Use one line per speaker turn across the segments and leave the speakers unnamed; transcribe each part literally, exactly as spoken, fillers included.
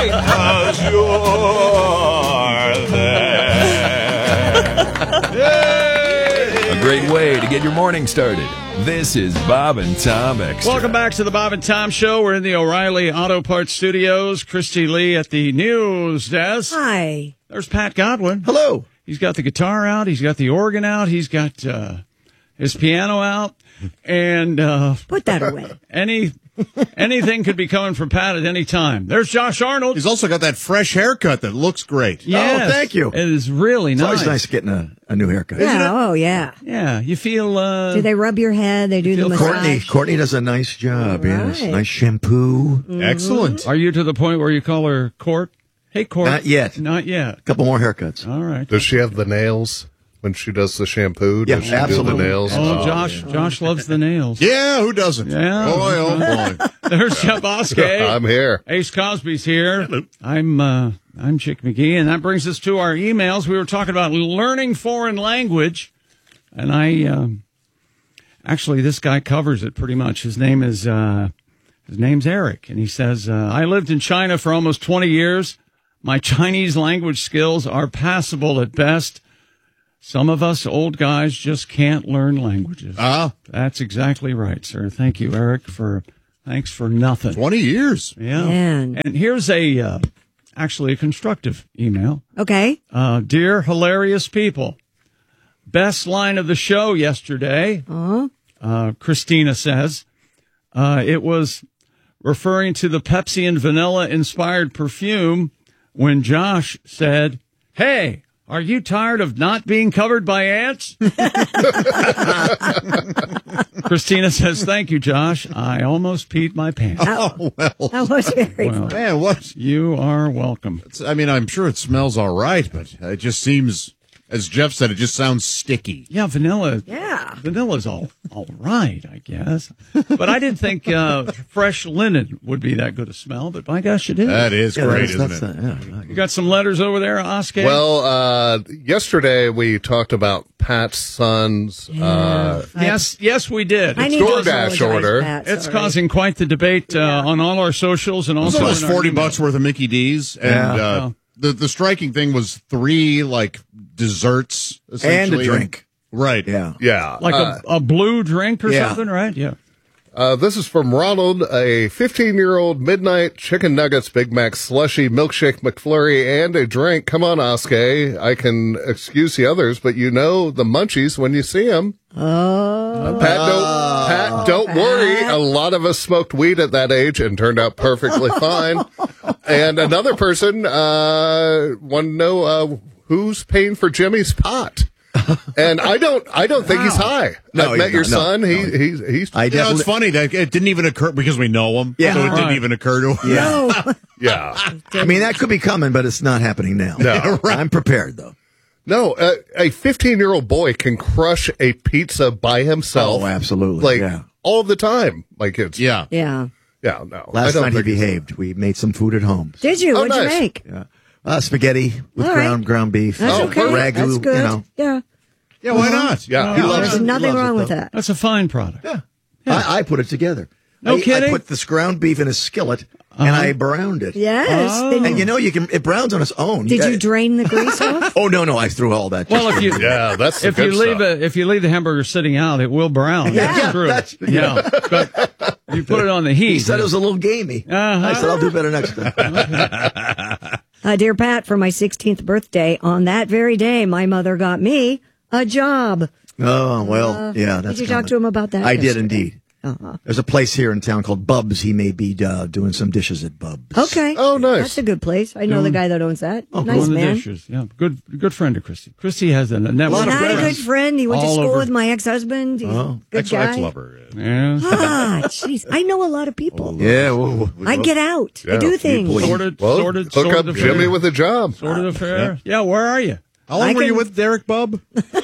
'cause you're there.
A great way to get your morning started. This is Bob and Tom Extra.
Welcome back to the Bob and Tom Show. We're in the O'Reilly Auto Parts Studios. Christy Lee at the news desk.
Hi.
There's Pat Godwin.
Hello.
He's got the guitar out. He's got the organ out. He's got uh, his piano out. And uh,
Put that away.
any anything could be coming from Pat at any time. There's Josh Arnold.
He's also got that fresh haircut that looks great.
Yes,
Oh, thank you.
It is really
It's
nice.
always nice getting a, a new haircut.
Yeah, oh, yeah.
Yeah, you feel... Uh,
Do they rub your head? They do the
feel
massage?
Courtney, Courtney does a nice job.
All
Yes,
right.
nice shampoo.
Mm-hmm.
Excellent.
Are you to the point where you call her Court? Hey, Court.
Not yet.
Not yet.
A couple more haircuts.
All right.
Does she have the nails when she does the shampoo?
Yeah,
Does she do
absolutely.
the nails?
Oh, Josh, Josh loves the nails.
Yeah, who doesn't?
Yeah.
Boy, oh boy.
There's Jeff Boske.
I'm here.
Ace Cosby's here. I'm uh, I'm Chick McGee, and that brings us to our emails. We were talking about learning foreign language, and I um, actually this guy covers it pretty much. His name is uh, his name's Eric, and he says uh, I lived in China for almost twenty years. My Chinese language skills are passable at best. Some of us old guys just can't learn languages.
Ah,
That's exactly right, sir. Thank you, Eric, for thanks for nothing.
twenty years.
Yeah.
Man.
And here's a uh, actually a constructive email.
Okay.
Uh, dear hilarious people, best line of the show yesterday.
Uh-huh.
Uh, Christina says uh, it was referring to the Pepsi and vanilla inspired perfume when Josh said, "Hey, are you tired of not being covered by ants?" Christina says, "Thank you, Josh. I almost peed my pants."
Oh, well.
That was very
Well,
Man, what?
you are welcome.
It's- I mean, I'm sure it smells all right, but it just seems, as Jeff said, it just sounds sticky.
Yeah, vanilla.
Yeah.
Vanilla's all all right, I guess. But I didn't think uh, fresh linen would be that good a smell. But my gosh, it is.
That is
Yeah,
great,
that's-
isn't it?
that's, uh, yeah.
You got some letters over there, Oscar?
Well, uh, yesterday we talked about Pat's son's. Uh,
yes, yes, we did.
I
It's,
need to
DoorDash
apologize,
order.
Pat,
it's
sorry.
causing quite the debate uh, on all our socials and
It was
also
almost
in our
forty
email.
bucks worth of Mickey D's, and
Yeah.
uh,
Oh.
the the striking thing was three like desserts
And a
essentially.
drink.
Right.
Yeah.
yeah.
Like
uh,
a, a blue drink or
yeah.
something, right? Yeah.
Uh, this is from Ronald, a fifteen-year-old midnight chicken nuggets, Big Mac slushy, milkshake McFlurry, and a drink. Come on, Oskay. I can excuse the others, but you know the munchies when you see them.
Oh.
Pat, don't, Pat, don't worry. A lot of us smoked weed at that age and turned out perfectly fine. And another person uh, wanted to know uh, who's paying for Jimmy's pot. And I don't, I don't think he's high.
No,
I've met
he's
your
not. No,
son. He,
no.
he's, he's,
I
You know,
definitely.
it's funny that it didn't even occur because we know him.
Yeah.
So it didn't
Right.
even occur to him.
Yeah.
No.
yeah.
I mean, that could be coming, but it's not happening now.
No.
I'm prepared, though.
No, uh, a fifteen-year-old boy can crush a pizza by himself.
Oh, absolutely.
Like,
Yeah.
all the time. Like, it's,
Yeah.
Yeah.
yeah, no. I
Last
don't
night he
think he's-
behaved. We made some food at home.
Did you?
Oh,
What'd
nice.
you make?
Yeah. Uh, spaghetti with
All right.
ground ground beef.
That's
Oh,
okay.
ragu,
That's good.
you know.
Yeah.
Yeah, why not?
Yeah.
He loves
There's
it.
nothing
He loves
wrong
it,
with
though.
that.
That's a fine product.
Yeah. I, I put it together.
No
I,
kidding?
I put this ground beef in a skillet and I browned it.
Yes.
Oh.
Did,
And you know, you can it browns on its own.
did you
Uh,
drain the grease off?
Oh no, no, I threw all that.
Well, if you
Yeah, that's the
if you
good
leave
stuff.
a if you leave the hamburger sitting out, it will brown.
Yeah,
That's true.
that's-
yeah. But you put it on the heat.
He said it was a little gamey.
Uh-huh.
I said I'll do better next time.
Uh, dear Pat, for my sixteenth birthday, on that very day, my mother got me a job.
Oh well, yeah. That's
did you talk
coming.
to him about that
I did
yesterday?
indeed.
Uh-huh.
There's a place here in town called Bub's. He may be uh, doing some dishes at Bub's.
Okay.
Oh, nice.
That's a good place. I know the guy that owns that. nice
Doing the
man.
dishes. Yeah, good good friend of Christy. Christy has a network.
Lot of
Not a
friends.
good friend. He went to
All
school
over.
with my ex-husband. He's a good
Ex
guy.
ex lover.
Yeah.
Ah, jeez. I know a lot of people.
Yeah. Whoa, whoa.
I get out. I
Yeah,
do
you
things.
Sorted,
Well,
sorted,
hook
sorted
up
affair.
Jimmy with a job.
sorted affair. Yeah. Where are you?
How long
I
were you
can-
with Derek Bub?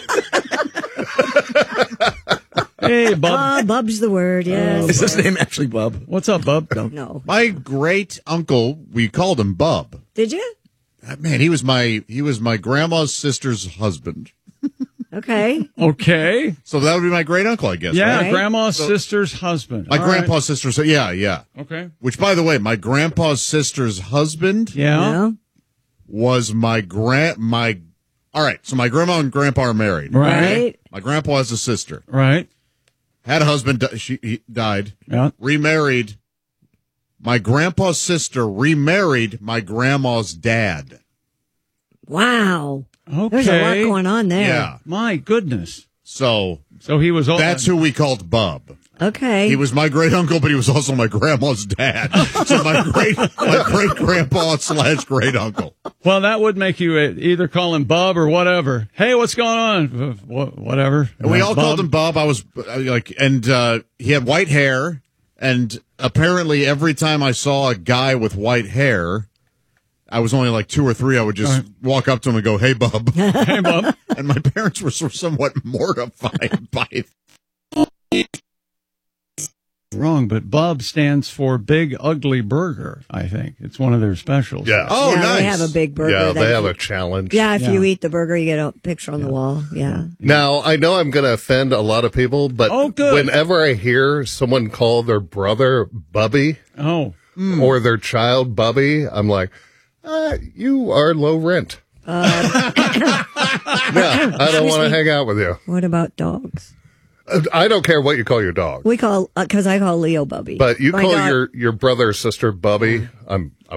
Hey, bub.
Ah, Bub's the word, yes.
Is his name actually Bub?
What's up, bub?
No.
My great uncle, we called him Bub.
Did you?
Uh, Man, he was my he was my grandma's sister's husband.
Okay.
Okay.
So that would be my great uncle, I guess.
Yeah,
right?
grandma's sister's husband.
My
All
grandpa's sister. So yeah, yeah.
right. Okay.
Which, by the way, my grandpa's sister's husband
Yeah.
Yeah.
was my grand my. All right, so my grandma and grandpa are married.
Right.
Right.
My grandpa has a sister.
Right.
Had a husband. di- She he died.
Yeah.
Remarried. My grandpa's sister remarried my grandma's dad.
Wow.
Okay.
There's a lot going on there.
Yeah.
My goodness.
So
So he was.
that's who we called Bub.
Okay.
He was my great uncle, but he was also my grandma's dad. So my great my great grandpa slash great uncle.
Well, that would make you uh, either call him Bub or whatever. Hey, what's going on? Uh, wh- Whatever.
And we
Uh,
all
Bub.
called him Bub. I was uh, like, and uh, he had white hair. And apparently, every time I saw a guy with white hair, I was only like two or three. I would just walk up to him and go, "Hey, Bub."
Hey, Bub.
And my parents were so- somewhat mortified by it.
Wrong, but Bub stands for Big Ugly Burger, I think. It's one of their specials.
Yeah.
Oh,
yeah,
nice.
they have a big burger.
yeah,
that
they
if
have
you-
a challenge.
Yeah, if
Yeah.
you eat the burger, you get a picture on the wall. Yeah.
Now, I know I'm going to offend a lot of people, but
Oh, good.
whenever I hear someone call their brother Bubby
Oh,
or their child Bubby, I'm like, uh, you are low rent.
Uh,
yeah, I don't want to hang out with you.
What about dogs?
Uh, I don't care what you call your dog,
We call, because I call Leo Bubby.
but you
My
call
dog-
your, your brother or sister Bubby. I'm, I'm